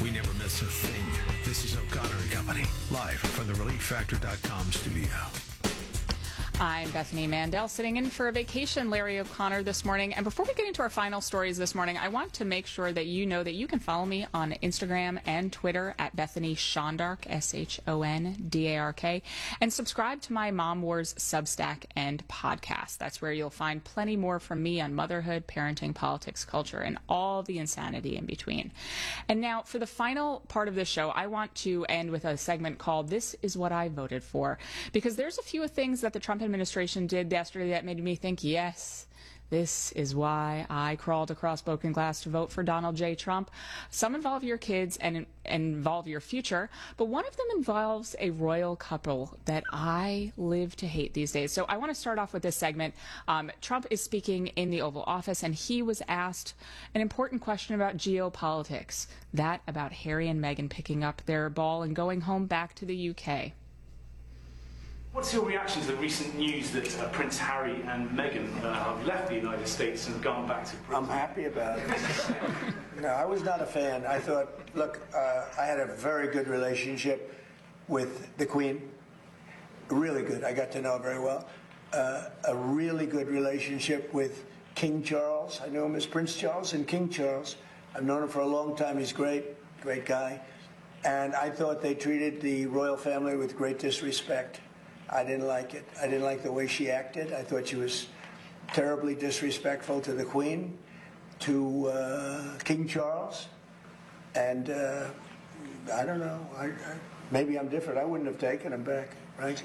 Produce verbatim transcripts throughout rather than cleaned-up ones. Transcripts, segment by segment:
We never miss a thing. This is O'Connor and Company, live from the relief factor dot com studio. I'm Bethany Mandel, sitting in for a vacation Larry O'Connor this morning. And before we get into our final stories this morning, I want to make sure that you know that you can follow me on Instagram and Twitter at Bethany Shondark, S H O N D A R K, and subscribe to my Mom Wars Substack and podcast. That's where you'll find plenty more from me on motherhood, parenting, politics, culture, and all the insanity in between. And now, for the final part of this show, I want to end with a segment called This Is What I Voted For, because there's a few things that the Trump administration did yesterday that made me think, yes, this is why I crawled across broken glass to vote for Donald J. Trump. Some involve your kids and, and involve your future, but one of them involves a royal couple that I live to hate these days. So I want to start off with this segment. Um, Trump is speaking in the Oval Office, and he was asked an important question about geopolitics, that about Harry and Meghan picking up their ball and going home back to the U K. What's your reaction to the recent news that uh, Prince Harry and Meghan uh, have left the United States and gone back to Britain? I'm happy about it. No, I was not a fan. I thought, look, uh, I had a very good relationship with the Queen. Really good. I got to know her very well. Uh, a really good relationship with King Charles. I know him as Prince Charles and King Charles. I've known him for a long time. He's great, great guy. And I thought they treated the royal family with great disrespect. I didn't like it. I didn't like the way she acted. I thought she was terribly disrespectful to the Queen, to uh, King Charles, and uh, I don't know. I, I, maybe I'm different. I wouldn't have taken him back, frankly.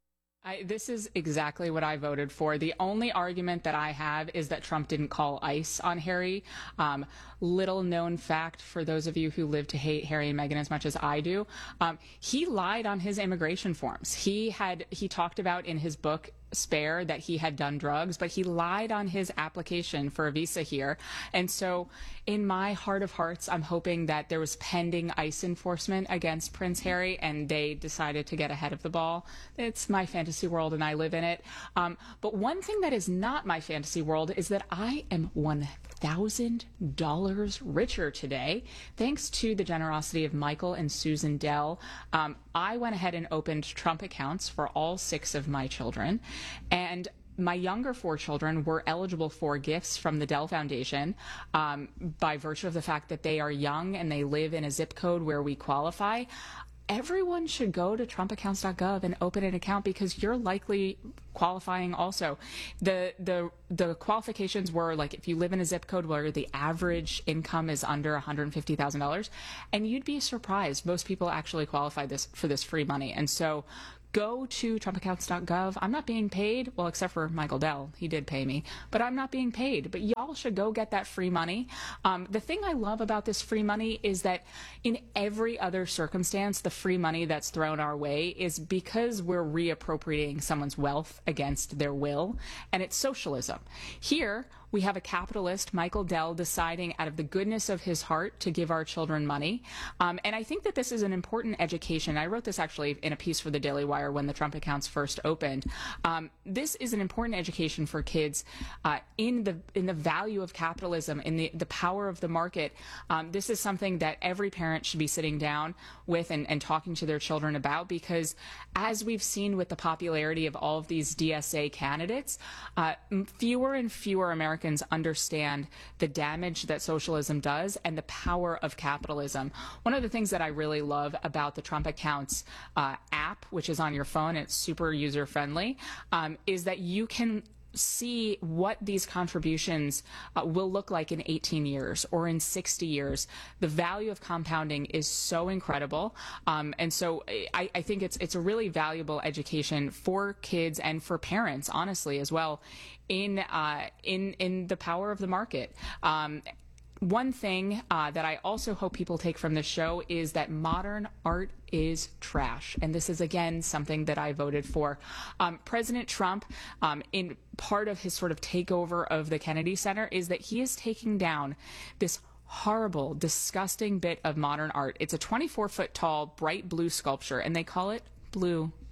I, this is exactly what I voted for. The only argument that I have is that Trump didn't call ICE on Harry. Um, little known fact for those of you who live to hate Harry and Meghan as much as I do. Um, he lied on his immigration forms. He had he talked about in his book Spare that he had done drugs, but he lied on his application for a visa here. And so in my heart of hearts, I'm hoping that there was pending ICE enforcement against Prince Harry and they decided to get ahead of the ball. It's my fantasy world and I live in it. Um, but one thing that is not my fantasy world is that I am one thousand dollars richer today, thanks to the generosity of Michael and Susan Dell. Um, I went ahead and opened Trump accounts for all six of my children, and my younger four children were eligible for gifts from the Dell Foundation um, by virtue of the fact that they are young and they live in a zip code where we qualify. Everyone should go to Trump accounts dot gov and open an account because you're likely qualifying also. The the the qualifications were like if you live in a zip code where the average income is under one hundred fifty thousand dollars, and you'd be surprised. Most people actually qualify this for this free money. And so go to Trump accounts dot gov. I'm not being paid, well, except for Michael Dell. He did pay me, but I'm not being paid. But y'all should go get that free money. Um, the thing I love about this free money is that in every other circumstance, the free money that's thrown our way is because we're reappropriating someone's wealth against their will, and it's socialism. Here, we have a capitalist, Michael Dell, deciding out of the goodness of his heart to give our children money. Um, and I think that this is an important education. I wrote this actually in a piece for the Daily Wire when the Trump accounts first opened. Um, this is an important education for kids uh, in the in the value of capitalism, in the, the power of the market. Um, this is something that every parent should be sitting down with and, and talking to their children about, because as we've seen with the popularity of all of these D S A candidates, uh, fewer and fewer Americans understand the damage that socialism does and the power of capitalism. One of the things that I really love about the Trump Accounts uh, app, which is on your phone, it's super user-friendly, um, is that you can see what these contributions uh, will look like in eighteen years or in sixty years. The value of compounding is so incredible. Um, and so I, I think it's it's a really valuable education for kids and for parents, honestly, as well, in uh, in in the power of the market. Um, One thing uh, that I also hope people take from this show is that modern art is trash. And this is, again, something that I voted for. Um, President Trump, um, in part of his sort of takeover of the Kennedy Center, is that he is taking down this horrible, disgusting bit of modern art. It's a twenty-four foot tall, bright blue sculpture, and they call it blue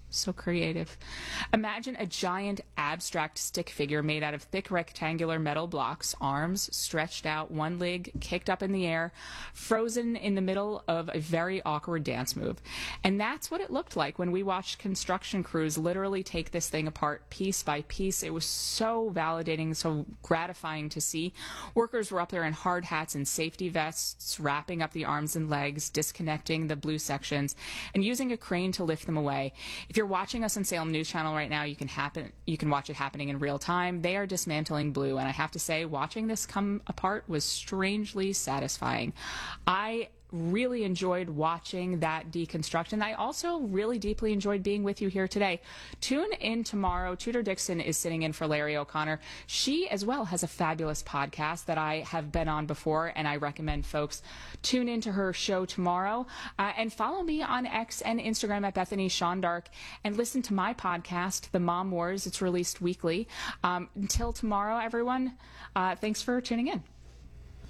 So creative. Imagine a giant abstract stick figure made out of thick rectangular metal blocks, arms stretched out, one leg kicked up in the air, frozen in the middle of a very awkward dance move. And that's what it looked like when we watched construction crews literally take this thing apart piece by piece. It was so validating, so gratifying to see. Workers were up there in hard hats and safety vests, wrapping up the arms and legs, disconnecting the blue sections, and using a crane to lift them away. If you're watching us on Salem News Channel right now, you can happen you can watch it happening in real time. They are dismantling Blue, and I have to say, watching this come apart was strangely satisfying. I really enjoyed watching that deconstruction. I also really deeply enjoyed being with you here today. Tune in tomorrow. Tudor Dixon is sitting in for Larry O'Connor. She as well has a fabulous podcast that I have been on before, and I recommend folks tune into her show tomorrow. Uh, and follow me on X and Instagram at Bethany Shondark, and listen to my podcast, The Mom Wars. It's released weekly. Um, until tomorrow, everyone, uh, thanks for tuning in.